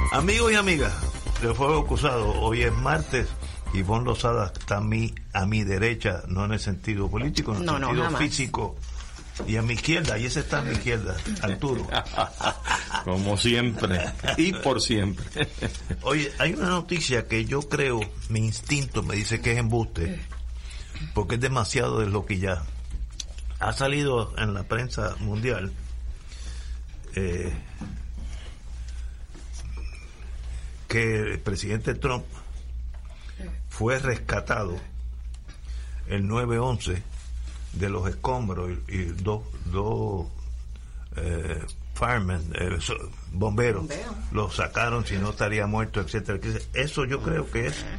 Amigos y amigas de Fuego Cruzado, hoy es martes. Ivonne Lozada está a mi derecha, no en el sentido político, en el sentido físico, y a mi izquierda, y ese está a mi izquierda, Arturo. Como siempre, y por siempre. Oye, hay una noticia que yo creo, mi instinto me dice que es embuste, porque es demasiado desloquillada. Ha salido en la prensa mundial que el presidente Trump fue rescatado el 9/11 de los escombros y dos firemen, bomberos, lo sacaron, si no estaría muerto, etcétera. Eso yo creo que es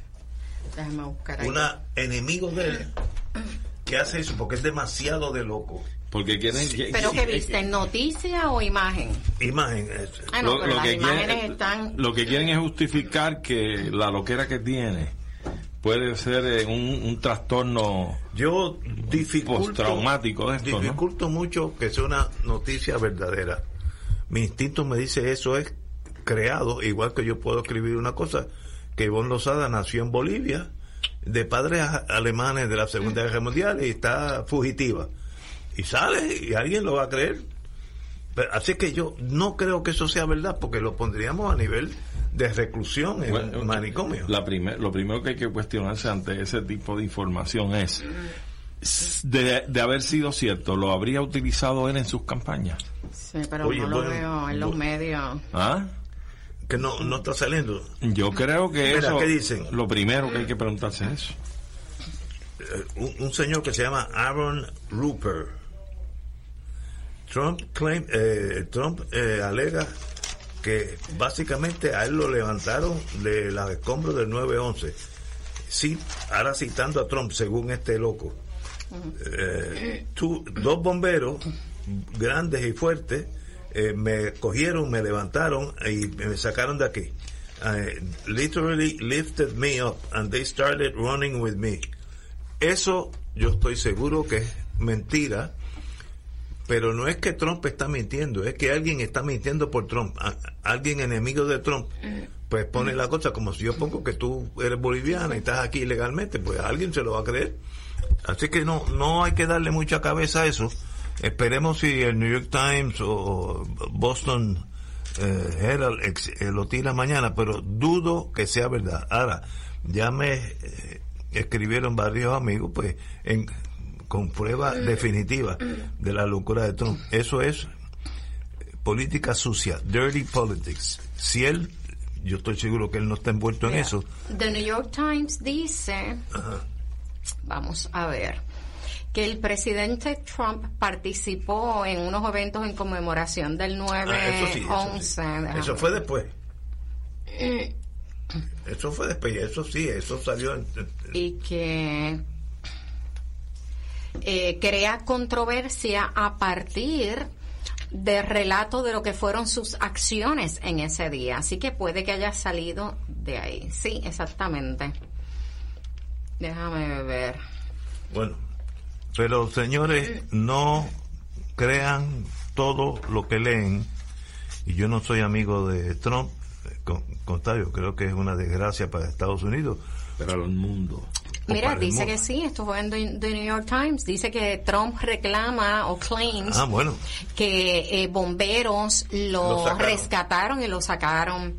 una enemigo de él que hace eso, porque es demasiado de loco. Porque quieren pero que viste, ¿noticia o imagen? Imagen. Pero las imágenes están. Lo que quieren es justificar que la loquera que tiene puede ser un trastorno. Yo postraumático de esto, dificulto mucho que sea una noticia verdadera. Mi instinto me dice eso es creado, igual que yo puedo escribir una cosa, que Ivonne Lozada nació en Bolivia, de padres alemanes de la Segunda Guerra Mundial, y está fugitiva. Y sale, y alguien lo va a creer. Pero, así que yo no creo que eso sea verdad, porque lo pondríamos a nivel de reclusión en un manicomio. Lo primero que hay que cuestionarse ante ese tipo de información es, de haber sido cierto, ¿lo habría utilizado él en sus campañas? Sí, pero no lo veo en los medios. ¿Ah? Que no está saliendo. Yo creo que mira, eso, ¿qué dicen? Lo primero que hay que preguntarse es eso. Un señor que se llama Aaron Rupert. Trump alega que básicamente a él lo levantaron de los escombros del 9/11. Sí, ahora citando a Trump, según este loco. Dos bomberos grandes y fuertes me cogieron, me levantaron y me sacaron de aquí. Literally lifted me up and they started running with me. Eso yo estoy seguro que es mentira, pero no es que Trump está mintiendo, es que alguien está mintiendo por Trump. Alguien enemigo de Trump pues pone la cosa como si yo pongo que tú eres boliviana y estás aquí ilegalmente, pues alguien se lo va a creer. Así que no hay que darle mucha cabeza a eso. Esperemos si el New York Times o Boston Herald lo tira mañana, pero dudo que sea verdad. Ahora, ya me escribieron varios amigos pues con prueba definitiva de la locura de Trump. Eso es política sucia, dirty politics. Si él, yo estoy seguro que él no está envuelto en eso. The New York Times dice, vamos a ver, que el presidente Trump participó en unos eventos en conmemoración del 9/11. Eso fue después. Eso fue después, eso salió y que crea controversia a partir de relato de lo que fueron sus acciones en ese día, así que puede que haya salido de ahí. Sí, exactamente. Déjame ver. Bueno, pero señores, no crean todo lo que leen, y yo no soy amigo de Trump, contrario, creo que es una desgracia para Estados Unidos, pero al mundo. Mira, dice que sí, esto fue en The New York Times, dice que Trump reclama o claims que bomberos lo rescataron y lo sacaron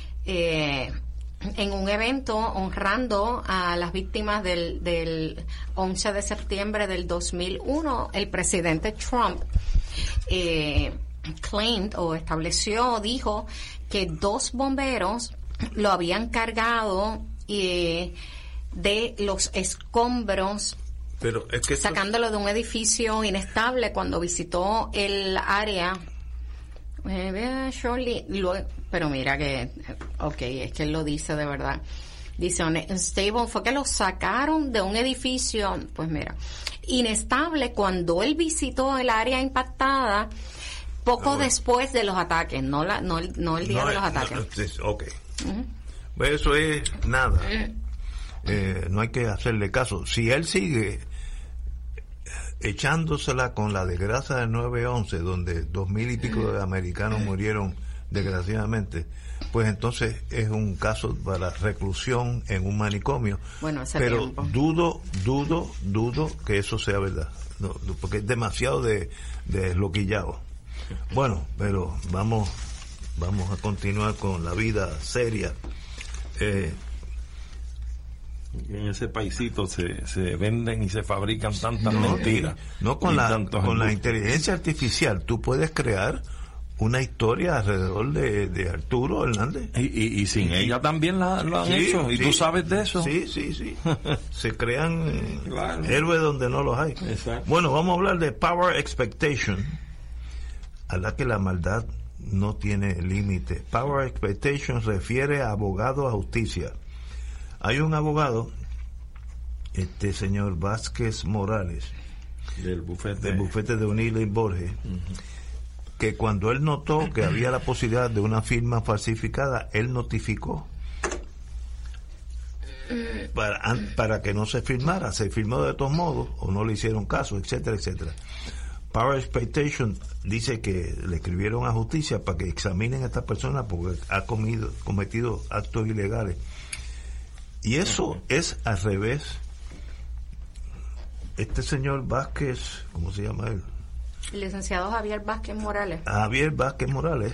en un evento honrando a las víctimas del 11 de septiembre del 2001. El presidente Trump claimed o estableció, dijo que 2 bomberos lo habían cargado de los escombros, pero es que sacándolo de un edificio inestable cuando visitó el área. Pero mira que, es que él lo dice de verdad. Dice, unstable, fue que lo sacaron de un edificio, pues mira, inestable cuando él visitó el área impactada poco después de los ataques, no el día de los ataques. Pues eso es nada. No hay que hacerle caso. Si él sigue echándosela con la desgracia del 9/11, donde 2,000 y pico de americanos murieron desgraciadamente, pues entonces es un caso para reclusión en un manicomio. Bueno, pero dudo que eso sea verdad, porque es demasiado de desloquillado. Bueno, pero vamos a continuar con la vida seria. En ese paisito se venden y se fabrican tantas mentiras. No, con la inteligencia artificial tú puedes crear una historia alrededor de Arturo Hernández. Y sin ella también lo han hecho. ¿Y tú sabes de eso? Sí. Se crean héroes donde no los hay. Exacto. Bueno, vamos a hablar de Power Expectation. A la que la maldad no tiene límite. Power Expectation refiere a abogado a justicia. Hay un abogado, señor Vázquez Morales, del bufete de O'Neill y Borges, que cuando él notó que había la posibilidad de una firma falsificada, él notificó para que no se firmara. Se firmó de todos modos o no le hicieron caso, etcétera, etcétera. Power Expectation dice que le escribieron a justicia para que examinen a esta persona porque ha cometido actos ilegales. Y eso es al revés. Este señor Vázquez, ¿cómo se llama él? El licenciado Javier Vázquez Morales. Javier Vázquez Morales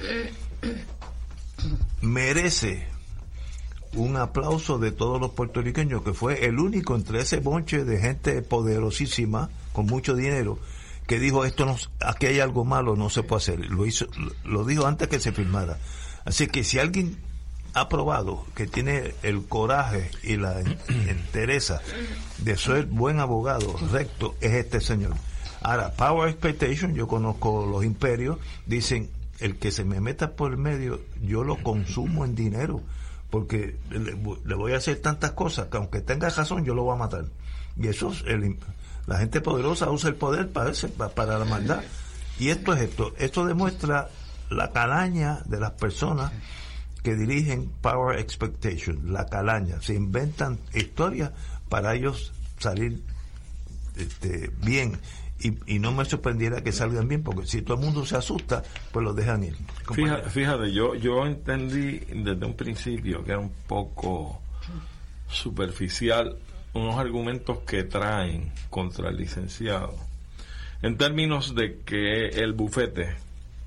merece un aplauso de todos los puertorriqueños, que fue el único entre ese bonche de gente poderosísima con mucho dinero que dijo aquí hay algo malo, no se puede hacer. Lo dijo antes que se firmara. Así que si alguien ha probado que tiene el coraje y la entereza de ser buen abogado recto, es este señor. Ahora, Power Expectation, yo conozco los imperios, dicen, el que se me meta por el medio, yo lo consumo en dinero, porque le voy a hacer tantas cosas que aunque tenga razón, yo lo voy a matar. Y eso es la gente poderosa usa el poder para la maldad. Y esto demuestra la calaña de las personas que dirigen Power Expectation, la calaña. Se inventan historias para ellos salir bien. Y no me sorprendiera que salgan bien, porque si todo el mundo se asusta, pues los dejan ir. Fíjate, yo entendí desde un principio que era un poco superficial unos argumentos que traen contra el licenciado, en términos de que el bufete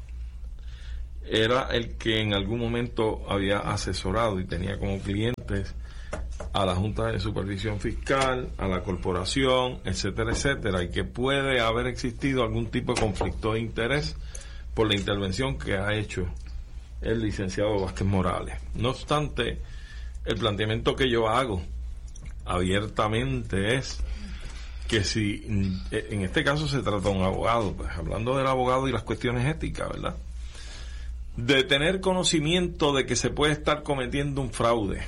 era el que en algún momento había asesorado y tenía como clientes a la Junta de Supervisión Fiscal, a la corporación, etcétera, etcétera, y que puede haber existido algún tipo de conflicto de interés por la intervención que ha hecho el licenciado Vázquez Morales. No obstante, el planteamiento que yo hago abiertamente es que si en este caso se trata de un abogado, pues hablando del abogado y las cuestiones éticas, ¿verdad?, de tener conocimiento de que se puede estar cometiendo un fraude,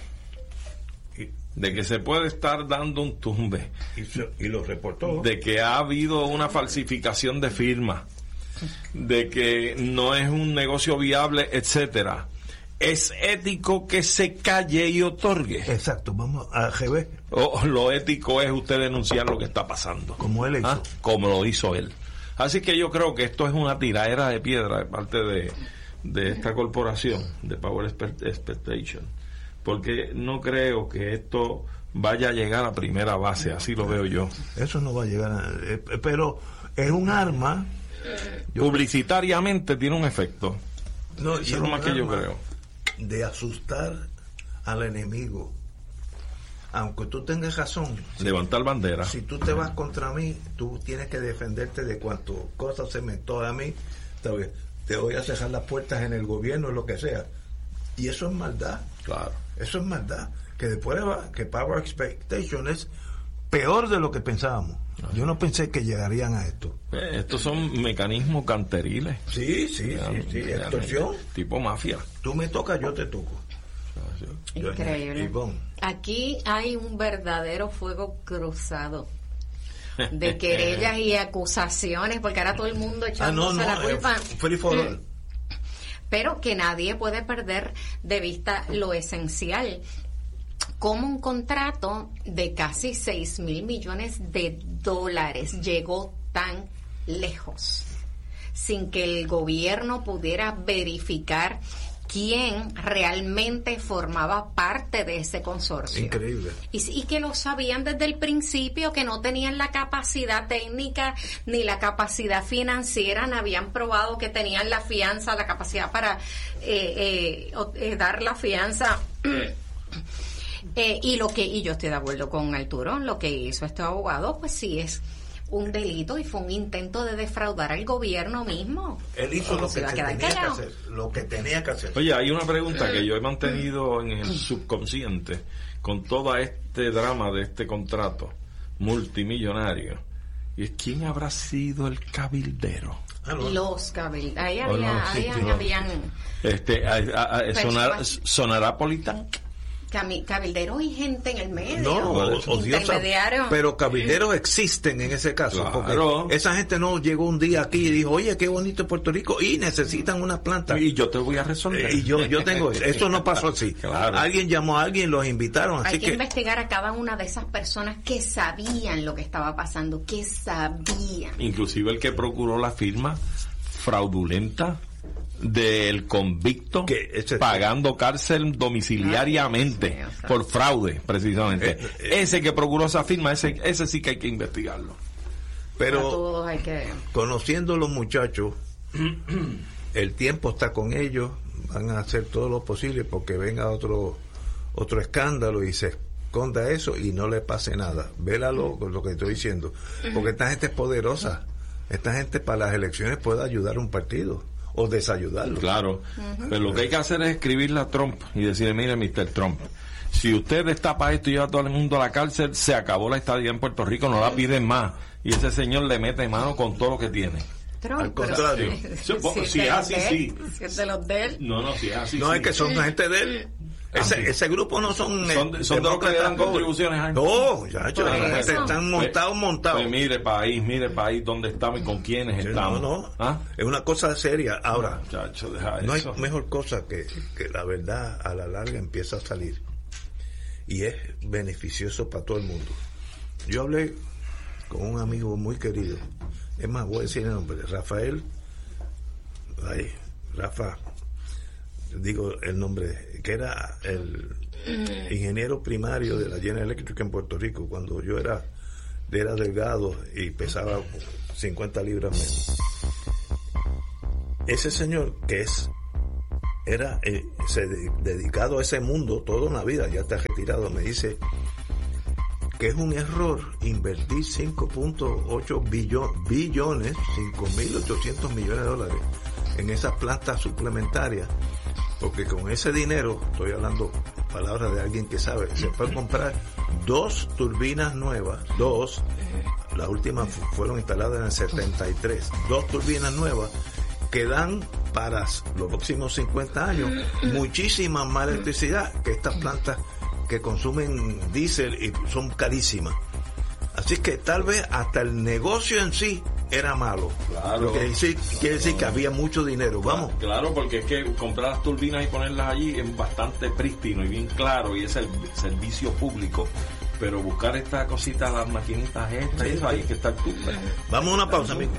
de que se puede estar dando un tumbe, y lo reportó, de que ha habido una falsificación de firma, de que no es un negocio viable, etcétera, es ético que se calle y otorgue. Exacto, vamos a GB. Lo ético es usted denunciar lo que está pasando, como él hizo, como lo hizo él. Así que yo creo que esto es una tiradera de piedra de parte de esta corporación de Power Expectation, porque no creo que esto vaya a llegar a primera base, así lo veo yo. Eso no va a llegar pero es un arma. Publicitariamente tiene un efecto. No, eso es lo más que yo creo, de asustar al enemigo. Aunque tú tengas razón, levantar bandera. Si tú te vas contra mí, tú tienes que defenderte de cuanto cosas se metió a mí. Te voy a cerrar las puertas en el gobierno, lo que sea. Y eso es maldad. Claro. Eso es maldad. Que después que Power Expectation es peor de lo que pensábamos. Yo no pensé que llegarían a esto. Estos son mecanismos canteriles. Sí, extorsión. Tipo mafia. Tú me tocas, yo te toco. Increíble. Aquí hay un verdadero fuego cruzado de querellas y acusaciones, porque ahora todo el mundo echándose la culpa. Free for all. Pero que nadie puede perder de vista lo esencial. Como un contrato de casi 6,000 millones de dólares llegó tan lejos sin que el gobierno pudiera verificar quién realmente formaba parte de ese consorcio. Increíble. Y que lo sabían desde el principio, que no tenían la capacidad técnica ni la capacidad financiera, no habían probado que tenían la fianza, la capacidad para dar la fianza. Y yo estoy de acuerdo con Arturo, lo que hizo este abogado, pues sí es un delito y fue un intento de defraudar al gobierno mismo. Él hizo lo que tenía que hacer, lo que tenía que hacer. Oye, hay una pregunta que yo he mantenido en el subconsciente con todo este drama de este contrato multimillonario, y es ¿quién habrá sido el cabildero? Los cabilderos. Ahí habían sonará Politán. Cabilderos y gente en el medio. No, intermediarios. Pero cabilderos existen en ese caso, claro. Porque esa gente no llegó un día aquí y dijo, oye, qué bonito es Puerto Rico, y necesitan una planta. Y yo te voy a resolver. Y yo tengo eso. Esto no pasó así. Claro. Alguien llamó a alguien, los invitaron. Así Hay que investigar a cada una de esas personas que sabían lo que estaba pasando, que sabían. Inclusive el que procuró la firma fraudulenta del convicto pagando cárcel domiciliariamente por fraude, precisamente. Ese que procuró esa firma, ese sí que hay que investigarlo. Pero conociendo a los muchachos, el tiempo está con ellos, van a hacer todo lo posible porque venga otro escándalo y se esconda eso y no le pase nada. Vélalo con lo que estoy diciendo, porque esta gente es poderosa. Esta gente para las elecciones puede ayudar a un partido o desayudarlo. Claro, pero lo que hay que hacer es escribirle a Trump y decirle, mire, Mr. Trump, si usted destapa esto y lleva a todo el mundo a la cárcel, se acabó la estadía en Puerto Rico, no la piden más. Y ese señor le mete mano con todo lo que tiene. Trump, al contrario. Si es así, sí. Si es de los de él. No, si es así, no, sí. es que son gente de él. Ese grupo no son de los que le dan contribuciones a no, ya están montados. Pues mire país dónde estamos y con quiénes estamos. No. ¿Ah? Es una cosa seria. Ahora, muchacho, deja no eso. hay mejor cosa que la verdad a la larga empieza a salir y es beneficioso para todo el mundo. Yo hablé con un amigo muy querido, es más, voy a decir el nombre, Rafael. Rafa, digo el nombre, que era el ingeniero primario de la General Electric en Puerto Rico cuando yo era delgado y pesaba 50 libras menos. Ese señor que era dedicado a ese mundo toda una vida, ya está retirado, me dice que es un error invertir 5.8 billones, 5.800 millones de dólares en esas plantas suplementarias, porque con ese dinero, estoy hablando palabras de alguien que sabe, se puede comprar 2 turbinas nuevas, las últimas fueron instaladas en el 73, 2 turbinas nuevas que dan para los próximos 50 años muchísima más electricidad que estas plantas que consumen diésel y son carísimas. Así que tal vez hasta el negocio en sí era malo. Claro. Lo que quiere decir que había mucho dinero. Vamos. Claro, porque es que comprar las turbinas y ponerlas allí es bastante prístino y bien claro, y es el servicio público. Pero buscar esta cosita, las maquinitas estas, sí, eso ahí que está el turno. Vamos a una pausa, amigos.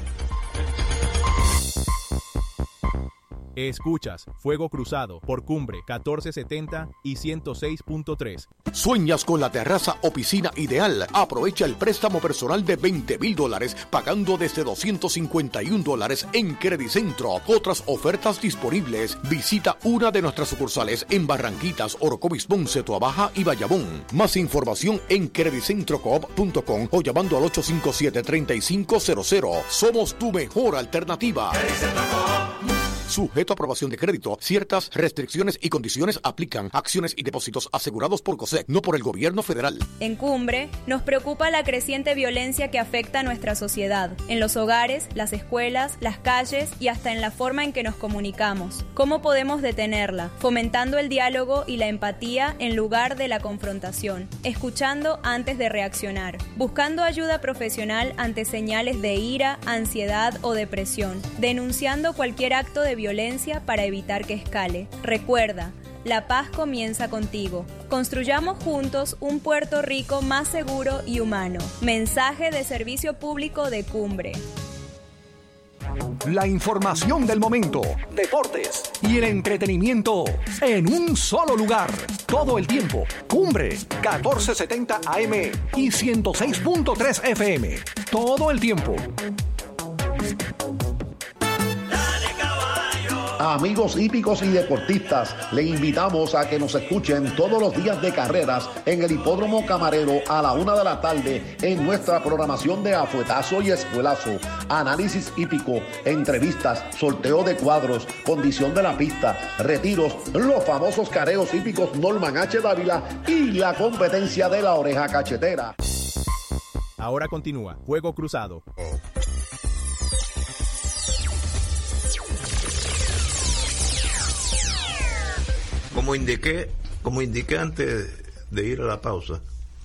Escuchas Fuego Cruzado por Cumbre 1470 y 106.3. ¿Sueñas con la terraza o piscina ideal? Aprovecha el préstamo personal de $20,000 pagando desde $251 en Credicentro. Otras ofertas disponibles. Visita una de nuestras sucursales en Barranquitas, Orocovis, Ponce, Toabaja y Bayamón. Más información en credicentrocoop.com o llamando al 857-3500. Somos tu mejor alternativa. Sujeto a aprobación de crédito. Ciertas restricciones y condiciones aplican. Acciones y depósitos asegurados por COSEC, no por el gobierno federal. En Cumbre, nos preocupa la creciente violencia que afecta a nuestra sociedad, en los hogares, las escuelas, las calles y hasta en la forma en que nos comunicamos. ¿Cómo podemos detenerla? Fomentando el diálogo y la empatía en lugar de la confrontación, escuchando antes de reaccionar, buscando ayuda profesional ante señales de ira, ansiedad o depresión, denunciando cualquier acto de violencia para evitar que escale. Recuerda, la paz comienza contigo. Construyamos juntos un Puerto Rico más seguro y humano. Mensaje de servicio público de Cumbre. La información del momento, deportes y el entretenimiento en un solo lugar. Todo el tiempo. Cumbre, 1470 AM y 106.3 FM. Todo el tiempo. Amigos hípicos y deportistas, le invitamos a que nos escuchen todos los días de carreras en el Hipódromo Camarero a la 1 de la tarde en nuestra programación de Afuetazo y Espuelazo, análisis hípico, entrevistas, sorteo de cuadros, condición de la pista, retiros, los famosos careos hípicos Norman H. Dávila y la competencia de la oreja cachetera. Ahora continúa Fuego Cruzado. Como indiqué antes de ir a la pausa,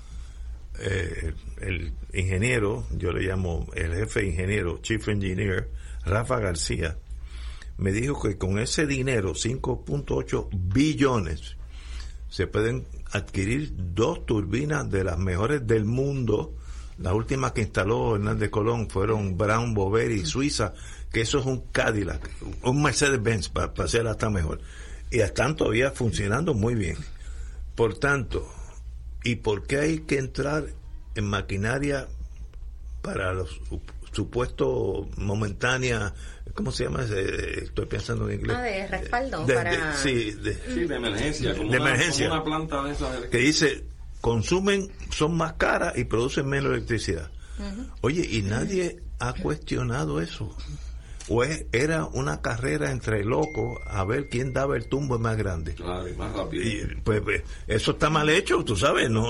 el ingeniero, yo le llamo el jefe ingeniero, Chief Engineer, Rafa García, me dijo que con ese dinero, 5.8 billones, se pueden adquirir 2 turbinas de las mejores del mundo. Las últimas que instaló Hernández Colón fueron Brown Boveri, Suiza, que eso es un Cadillac, un Mercedes-Benz, para ser hasta mejor. Y están todavía funcionando muy bien. Por tanto, ¿y por qué hay que entrar en maquinaria para los supuestos momentáneas? ¿Cómo se llama? Estoy pensando en inglés. De respaldo. de emergencia. Como una planta de esas. Que dice, son más caras y producen menos electricidad. Uh-huh. Oye, y nadie ha cuestionado eso. O era una carrera entre locos a ver quién daba el tumbo más grande. Claro, y más rápido. Y pues eso está mal hecho, tú sabes, no.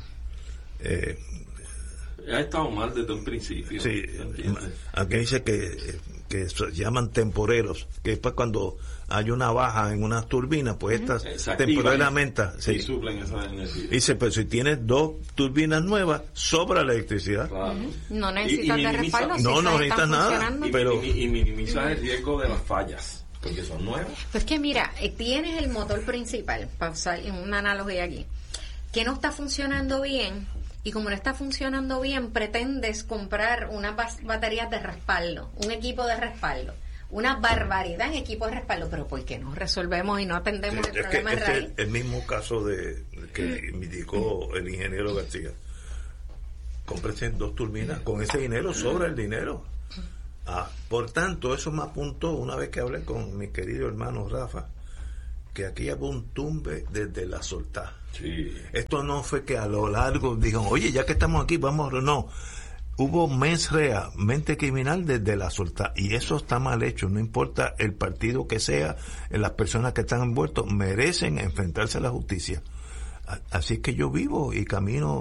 Ha estado mal desde un principio. Sí, aquí dice que se llaman temporeros, que después cuando hay una baja en una turbina, pues estas temporalmente sí, suplen esa energía. Dice, pero si tienes 2 turbinas nuevas, sobra la electricidad. Claro. No necesitas de respaldo. No necesitas nada. Y minimiza el riesgo de las fallas, porque son nuevas. Pues que mira, tienes el motor principal, para usar una analogía aquí, que no está funcionando bien. Y como no está funcionando bien, pretendes comprar unas baterías de respaldo, un equipo de respaldo, una barbaridad en equipo de respaldo. Pero ¿por qué no resolvemos y no atendemos el problema de raíz? El mismo caso que me indicó el ingeniero García. Cómprese 2 turbinas, con ese dinero sobra el dinero. Por tanto, eso me apuntó una vez que hablé con mi querido hermano Rafa, que aquí había un tumbe desde la soltada. Sí. Esto no fue que a lo largo digan, oye, ya que estamos aquí, vamos, no. Hubo mens rea, mente criminal desde la soltada, y eso está mal hecho. No importa el partido que sea, las personas que están envueltos merecen enfrentarse a la justicia. Así es que yo vivo y camino